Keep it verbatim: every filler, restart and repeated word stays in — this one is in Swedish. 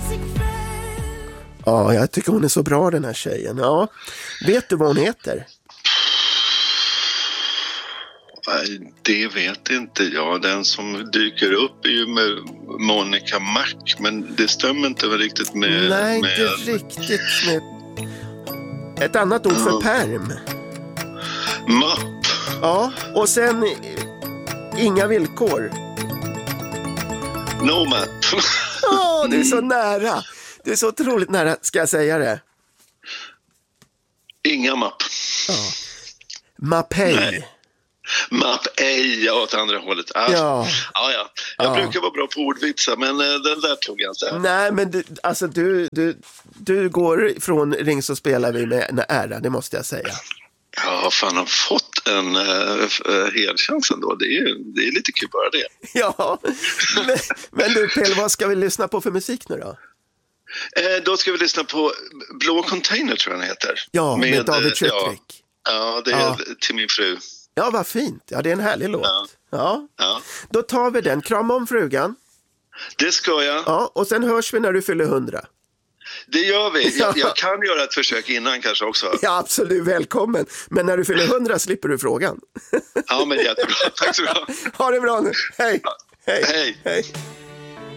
Ja, jag tycker hon är så bra, den här tjejen. Ja. Vet du vad hon heter? Nej, det vet inte jag. Den som dyker upp är ju med Monica Mac, men det stämmer inte riktigt med... Nej, med... inte riktigt med... Ett annat ord för perm. Mapp. Ja, och sen inga villkor. No map. Åh, oh, du är så nära. Du är så otroligt nära, ska jag säga det. Inga mapp. Ja. Mapei. Nej. Mapp ej åt andra hållet. Ah. Ja. Ja, ja. Jag Ja. brukar vara bra på ordvitsar, men uh, den där tog jag inte. Nej, men du, alltså du, du, du går från Ring så spelar vi med en ära, det måste jag säga. Ja, fan, har fått en uh, helchans ändå. Det är, det är lite kul bara det. Ja, men, men du Pelle, vad ska vi lyssna på för musik nu då? Eh, då ska vi lyssna på Blå Container, tror jag den heter. Ja, med, med David Chittrick. Ja, ja, det är ja. till min fru. Ja, vad fint. Ja, det är en härlig låt. Ja. Ja. Ja. Då tar vi den. Krama om frugan. Det ska jag. Ja, och sen hörs vi när du fyller hundra. Det gör vi. Jag, jag kan göra ett försök innan kanske också. Ja, absolut. Välkommen. Men när du fyller hundra slipper du frågan. Ja, men jättebra. Tack så bra. Ha det bra nu. Hej. Ja. Hej. Hej. Hej.